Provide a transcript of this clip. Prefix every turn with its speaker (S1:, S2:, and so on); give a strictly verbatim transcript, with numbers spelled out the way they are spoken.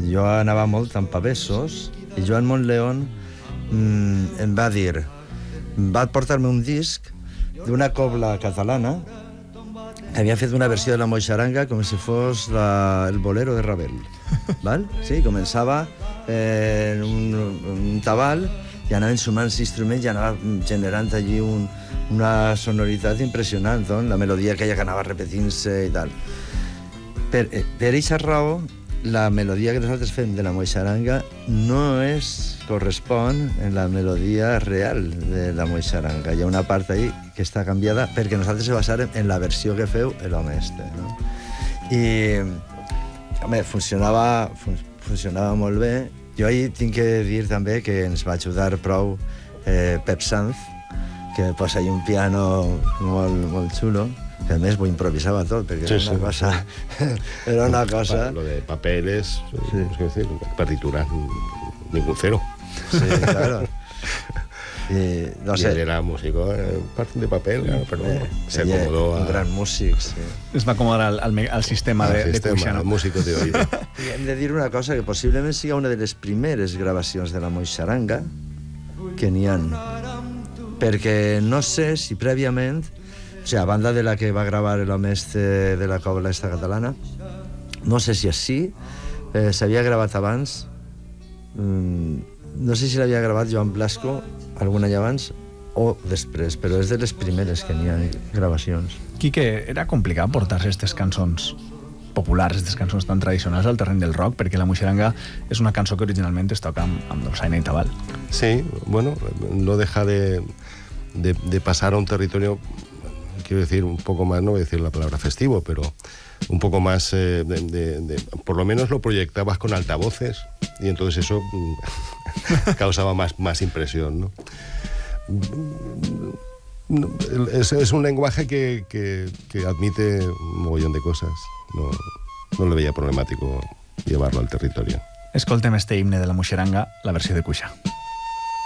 S1: jo anava molt amb pavessos, i Joan Montleón mm, em va dir, va portar-me un disc d'una cobla catalana que havia fet una versió de la moixaranga com si fos la, el bolero de Ravel. Val? Sí, començava eh, en un, un tabal i anaven sumant els instruments i anava generant allí un, una sonoritat impressionant, doncs, la melodia aquella que anava repetint-se i tal. Per, per aquesta raó, la melodia que nosaltres fem de la moixaranga no es correspon en la melodia real de la moixaranga. Hi ha una part ahí que està canviada perquè nosaltres se basarem en la versió que feu l'home este, no? I, home, funcionava, fun, funcionava molt bé. Jo ahir tinc que dir també que ens va ajudar prou eh, Pep Sanz, que posa ahí un piano molt, molt xulo, que a més ho improvisava tot, perquè sí, era una sí, cosa... Sí. Era una cosa...
S2: Lo de papeles, sí. No sé decir, partituras, ningún cero.
S1: Sí, claro. Y, no sé.
S2: Y él era músico, eh, parte de papel, claro, pero eh, se acomodó a...
S1: Un gran músic, sí.
S3: Es va acomodar al, al, al sistema
S2: al
S3: de,
S2: sistema,
S3: de Cuixà, no?
S2: Al músico de oído.
S1: I hem de dir una cosa, que possiblement siga una de les primeres gravacions de la moixaranga que n'hi ha. Perquè no sé si prèviament, o sigui, a banda de la que va gravar l'home este de la cobla esta catalana, no sé si així eh, s'havia gravat abans, mm, no sé si l'havia gravat Joan Blasco algun any abans o després, però és de les primeres que n'hi ha gravacions.
S3: Quique, era complicat portar-se aquestes cançons populars, aquestes cançons tan tradicionals al terreny del rock, perquè la moixaranga és una cançó que originalment es toca amb, amb dolçaina i tabal.
S2: Sí, bueno, no deja de, de, de pasar a un territorio, quiero decir, un poco más, no voy a decir la palabra festivo, pero un poco más, eh, de, de, de, por lo menos lo proyectabas con altavoces y entonces eso causaba más, más impresión, ¿no? Es, es un lenguaje que, que, que admite un mogollón de cosas. No, no le veía problemático llevarlo al territorio.
S3: Escoltem este himne de la moixaranga, la versió de Cuixà.